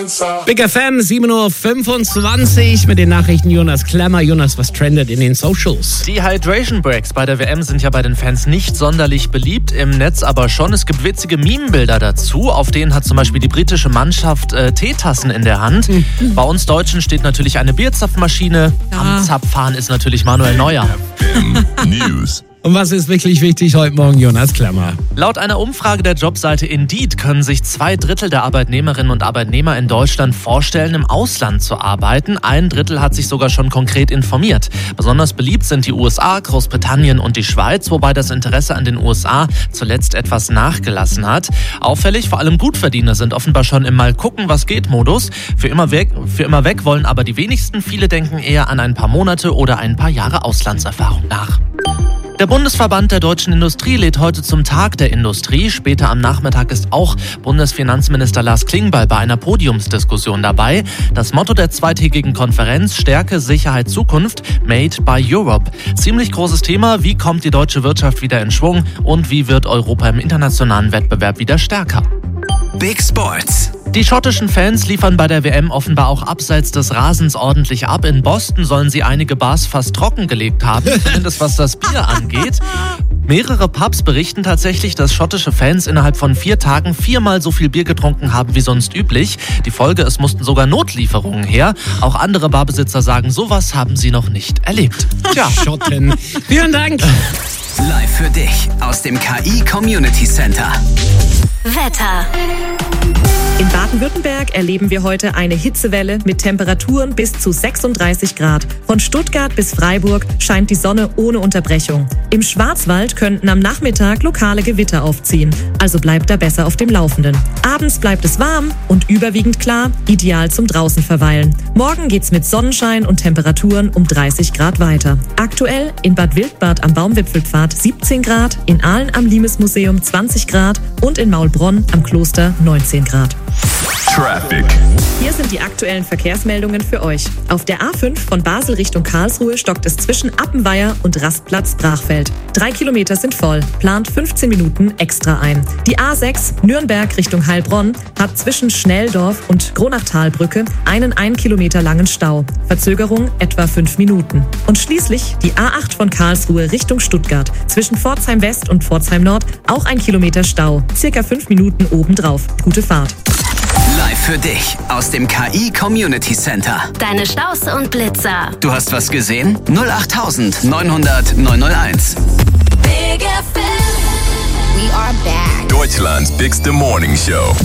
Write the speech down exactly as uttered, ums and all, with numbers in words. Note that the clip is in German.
Big F M, sieben Uhr fünfundzwanzig mit den Nachrichten Jonas Klemmer. Jonas, was trendet in den Socials? Die Hydration Breaks bei der W M sind ja bei den Fans nicht sonderlich beliebt, im Netz aber schon. Es gibt witzige Meme-Bilder dazu, auf denen hat zum Beispiel die britische Mannschaft äh, Teetassen in der Hand. Mhm. Bei uns Deutschen steht natürlich eine Bierzapfmaschine. Ja. Am Zapfhahn ist natürlich Manuel Neuer. News. Und was ist wirklich wichtig heute Morgen, Jonas Klemmer? Laut einer Umfrage der Jobseite Indeed können sich zwei Drittel der Arbeitnehmerinnen und Arbeitnehmer in Deutschland vorstellen, im Ausland zu arbeiten. Ein Drittel hat sich sogar schon konkret informiert. Besonders beliebt sind die U S A, Großbritannien und die Schweiz, wobei das Interesse an den U S A zuletzt etwas nachgelassen hat. Auffällig, vor allem Gutverdiener sind offenbar schon im Mal-gucken-was-geht-Modus. Für immer weg, für immer weg wollen aber die wenigsten. Viele denken eher an ein paar Monate oder ein paar Jahre Auslandserfahrung nach. Der Bundesverband der deutschen Industrie lädt heute zum Tag der Industrie. Später am Nachmittag ist auch Bundesfinanzminister Lars Klingbeil bei einer Podiumsdiskussion dabei. Das Motto der zweitägigen Konferenz: Stärke, Sicherheit, Zukunft, Made by Europe. Ziemlich großes Thema, wie kommt die deutsche Wirtschaft wieder in Schwung und wie wird Europa im internationalen Wettbewerb wieder stärker? Big Sports. Die schottischen Fans liefern bei der W M offenbar auch abseits des Rasens ordentlich ab. In Boston sollen sie einige Bars fast trockengelegt haben, zumindest was das Bier angeht. Mehrere Pubs berichten tatsächlich, dass schottische Fans innerhalb von vier Tagen viermal so viel Bier getrunken haben wie sonst üblich. Die Folge, es mussten sogar Notlieferungen her. Auch andere Barbesitzer sagen, sowas haben sie noch nicht erlebt. Tja, Schotten. Vielen Dank. Live für dich aus dem K I Community Center. Wetter. In Baden-Württemberg erleben wir heute eine Hitzewelle mit Temperaturen bis zu sechsunddreißig Grad. Von Stuttgart bis Freiburg scheint die Sonne ohne Unterbrechung. Im Schwarzwald könnten am Nachmittag lokale Gewitter aufziehen, also bleibt da besser auf dem Laufenden. Abends bleibt es warm und überwiegend klar, ideal zum draußen verweilen. Morgen geht's mit Sonnenschein und Temperaturen um dreißig Grad weiter. Aktuell in Bad Wildbad am Baumwipfelpfad siebzehn Grad, in Aalen am Limesmuseum zwanzig Grad und in Maulbronn am Kloster neunzehn Grad. Traffic. Hier sind die aktuellen Verkehrsmeldungen für euch. Auf der A fünf von Basel Richtung Karlsruhe stockt es zwischen Appenweier und Rastplatz Brachfeld. Drei Kilometer sind voll, plant fünfzehn Minuten extra ein. Die A sechs Nürnberg Richtung Heilbronn hat zwischen Schnelldorf und Kronachtalbrücke einen ein Kilometer langen Stau. Verzögerung etwa fünf Minuten. Und schließlich die A acht von Karlsruhe Richtung Stuttgart. Zwischen Pforzheim West und Pforzheim Nord auch ein Kilometer Stau. Circa fünf Minuten obendrauf. Gute Fahrt. Live für dich aus dem K I Community Center. Deine Staus und Blitzer. Du hast was gesehen? null acht neunhundert neunhunderteins. Big F M. We are back. Deutschland's bigste Morning Show.